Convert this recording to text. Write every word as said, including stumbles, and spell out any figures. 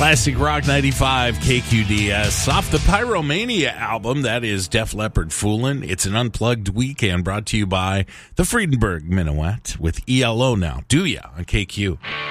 Classic Rock ninety-five K Q D S. Off the Pyromania album, that is Def Leppard Foolin'. It's an unplugged weekend brought to you by the Friedenberg Minuet with E L O now. Do ya on K Q.